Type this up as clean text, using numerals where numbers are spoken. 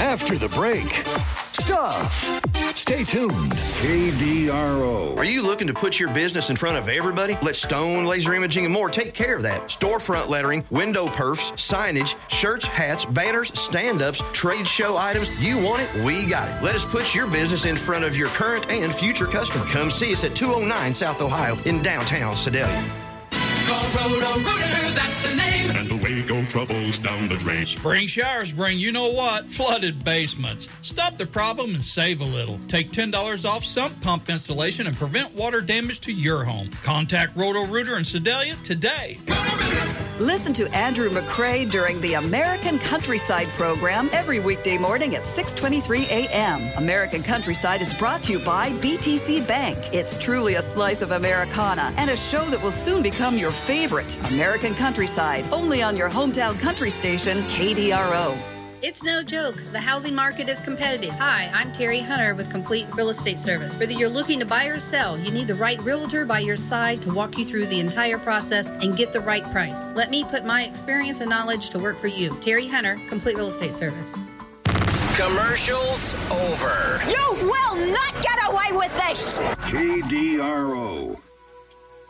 After the break, stuff. Stay tuned. KDRO. Are you looking to put your business in front of everybody? Let Stone Laser Imaging and more take care of that. Storefront lettering, window perfs, signage, shirts, hats, banners, stand-ups, trade show items. You want it? We got it. Let us put your business in front of your current and future customer. Come see us at 209 South Ohio in downtown Sedalia. Call Roto-Rooter, that's the name. And away go troubles down the drain. Spring showers bring you-know-what? Flooded basements. Stop the problem and save a little. Take $10 off sump pump installation and prevent water damage to your home. Contact Roto-Rooter in Sedalia today. Listen to Andrew McCrae during the American Countryside program every weekday morning at 6:23 a.m. American Countryside is brought to you by BTC Bank. It's truly a slice of Americana and a show that will soon become your favorite. American Countryside, only on your hometown country station, KDRO. It's no joke. The housing market is competitive. Hi, I'm Terry Hunter with Complete Real Estate Service. Whether you're looking to buy or sell, you need the right realtor by your side to walk you through the entire process and get the right price. Let me put my experience and knowledge to work for you. Terry Hunter, Complete Real Estate Service. Commercials over. You will not get away with this! KDRO.